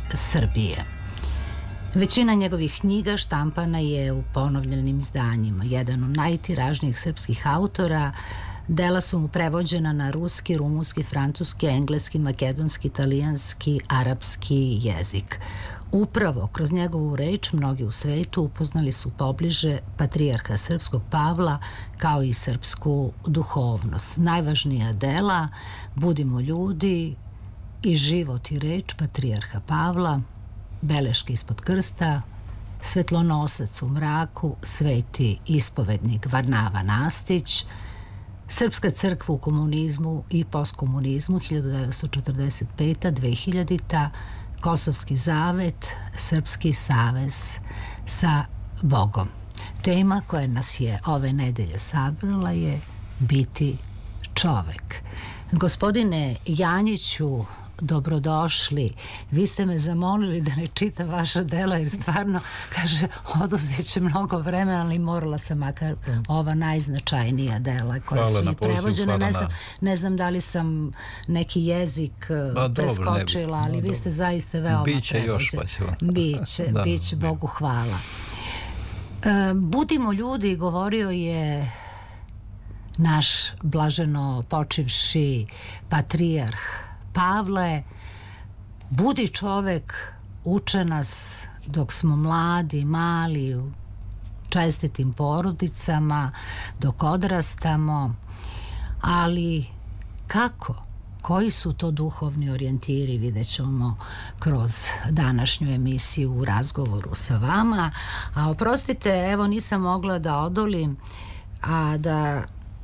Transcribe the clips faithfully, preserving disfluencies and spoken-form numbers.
Srbije. Većina njegovih knjiga štampana je u ponovljenim izdanjima. Jedan od najtiražnijih srpskih autora, dela su mu prevođena na ruski, rumunski, francuski, engleski, makedonski, italijanski, arapski jezik. Upravo kroz njegovu reč mnogi u svetu upoznali su pobliže patrijarha srpskog Pavla kao i srpsku duhovnost. Najvažnija dela Budimo ljudi i Život i reč patrijarha Pavla, Beleške ispod krsta, Svetlonosac u mraku, Sveti ispovednik Varnava Nastić, Srpska crkva u komunizmu i postkomunizmu hiljadu devetsto četrdeset peta do dve hiljadite. Kosovski zavet, Srpski savez sa Bogom. Tema koja nas je ove nedelje sabrala je biti čovek. Gospodine Janjiću, dobrodošli. Vi ste me zamolili da ne čitam vaša dela jer stvarno, kaže, oduzet će mnogo vremena, ali morala sam makar ova najznačajnija dela koja hvala su i prevođene. Ne znam, na... ne znam da li sam neki jezik ba, preskočila, dobro, ali vi ste zaista veoma biće još, pa ćemo. Biće, da, biće, ne. Bogu hvala. E, budimo ljudi, govorio je naš blaženo počivši patrijarh Pavle, budi čovek, uče nas dok smo mladi, mali, u čestitim porodicama, dok odrastamo, ali kako? Koji su to duhovni orijentiri, vidjet ćemo kroz današnju emisiju u razgovoru sa vama. A oprostite, evo nisam mogla da odolim, a da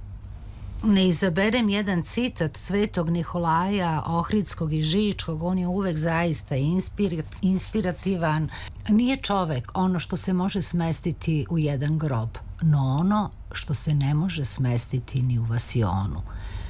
ne izaberem jedan citat svetog Nikolaja Ohridskog i Žičkog. On je uvek zaista inspir, inspirativan. Nije čovek ono što se može smestiti u jedan grob, no ono što se ne može smestiti ni u vasionu.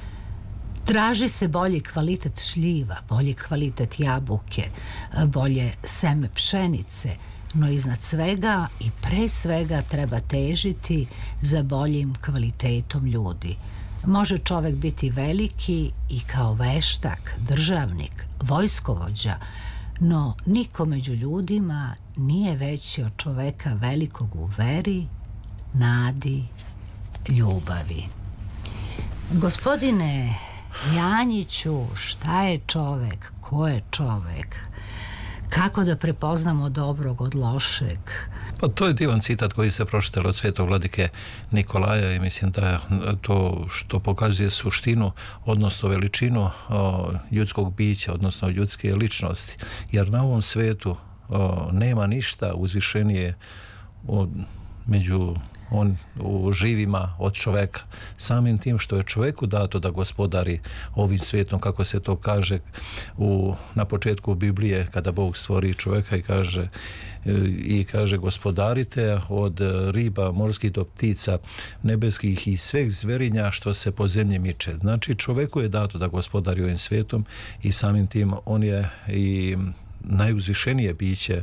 Traži se bolji kvalitet šljiva, bolji kvalitet jabuke, bolje seme pšenice, no iznad svega i pre svega treba težiti za boljim kvalitetom ljudi. Može čovek biti veliki i kao veštak, državnik, vojskovođa, no niko među ljudima nije veći od čoveka velikog u veri, nadi, ljubavi. Gospodine Janjiću, šta je čovek? Ko je čovek? Kako da prepoznamo dobrog od lošeg? Pa to je divan citat koji se pročitali od svetog vladike Nikolaja i mislim da je to što pokazuje suštinu, odnosno veličinu o, ljudskog bića, odnosno ljudske ličnosti. Jer na ovom svetu o, nema ništa uzvišenije od, među on u živima od čoveka. Samim tim što je čoveku dato da gospodari ovim svijetom, kako se to kaže u, na početku Biblije, kada Bog stvori čoveka i kaže i kaže gospodarite od riba morskih do ptica nebeskih i svih zverinja što se po zemlji miče. Znači čoveku je dato da gospodari ovim svijetom i samim tim on je i najuzvišenije biće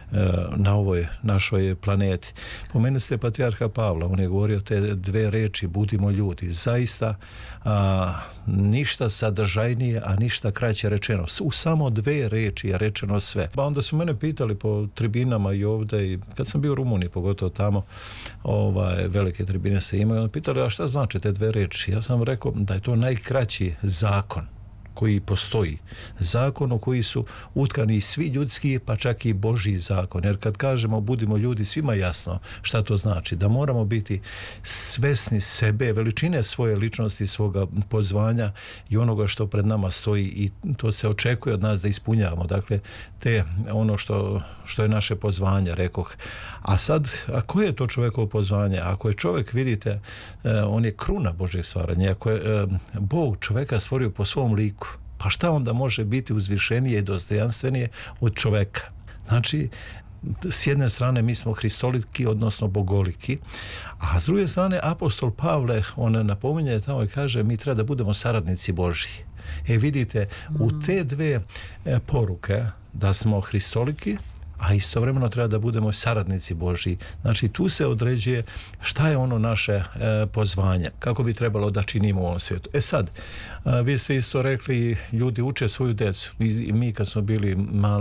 na ovoj našoj planeti. Pomenuli ste patrijarha Pavla, on je govorio te dve reči, budimo ljudi. Zaista a, ništa sadržajnije, a ništa kraće rečeno. U samo dve reči je rečeno sve. Pa onda su mene pitali po tribinama i ovdje, i kad sam bio u Rumuniji, pogotovo tamo, ovaj, velike tribine se imaju, onda pitali, a šta znači te dve reči? Ja sam rekao da je to najkraći zakon koji postoji. Zakon u koji su utkani svi ljudski, pa čak i Božji zakon. Jer kad kažemo budimo ljudi, svima jasno šta to znači. Da moramo biti svesni sebe, veličine svoje ličnosti, svoga pozvanja i onoga što pred nama stoji i to se očekuje od nas da ispunjavamo. Dakle, te ono što, što je naše pozvanje, rekoh. A sad, a koje je to čovekovo pozvanje? Ako je čovjek, vidite, on je kruna Božjeg stvaranja. Ako je Bog čoveka stvorio po svom liku, pa šta onda može biti uzvišenije i dostojanstvenije od čoveka? Znači, s jedne strane mi smo hristoliki, odnosno bogoliki, a s druge strane apostol Pavle, on napominje tamo i kaže mi treba da budemo saradnici Božji. E vidite, u te dve poruke da smo hristoliki, a istovremeno treba da budemo saradnici Božji. Znači tu se određuje šta je ono naše e, pozvanje, kako bi trebalo da činimo u ovom svijetu. E sad, a, vi ste isto rekli, ljudi uče svoju decu. Mi, mi kad smo bili mali,